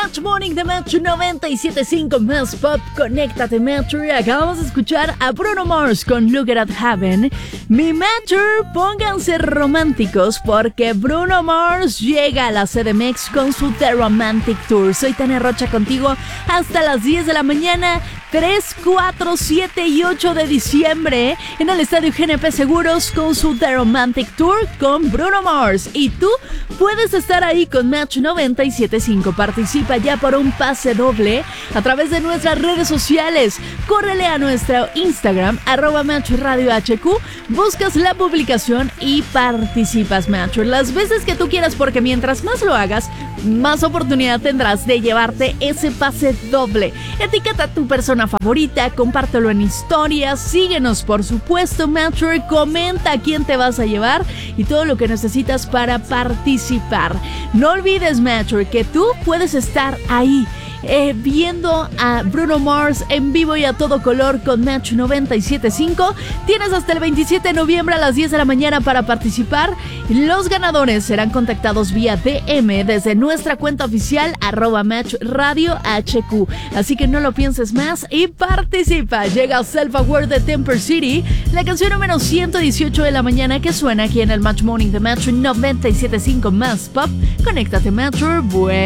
Match Morning de Metro 97.5 Más Pop. Conéctate, Metro. Acabamos de escuchar a Bruno Mars con Look at Heaven. Mi Metro, pónganse románticos porque Bruno Mars llega a la CDMX con su The Romantic Tour. Soy Tania Rocha contigo hasta las 10 de la mañana. 3, 4, 7 y 8 de diciembre en el Estadio GNP Seguros con su The Romantic Tour con Bruno Mars. Y tú puedes estar ahí con Match 97.5. Participa ya por un pase doble a través de nuestras redes sociales. Córrele a nuestro Instagram, @MatchRadioHQ, buscas la publicación y participas, Match, las veces que tú quieras, porque mientras más lo hagas, más oportunidad tendrás de llevarte ese pase doble. Etiqueta a tu persona favorita, compártelo en historias, síguenos por supuesto, Matcher, comenta a quién te vas a llevar y todo lo que necesitas para participar. No olvides, Matcher, que tú puedes estar ahí viendo a Bruno Mars en vivo y a todo color con Match 97.5. Tienes hasta el 27 de noviembre a las 10 de la mañana para participar. Los ganadores serán contactados vía DM desde nuestra cuenta oficial @MatchRadioHQ. Así que no lo pienses más y participa. Llega Self Aware de Temper City, la canción número 118 de la mañana que suena aquí en el Match Morning de Match 97.5 Más Pop. Conéctate, Match.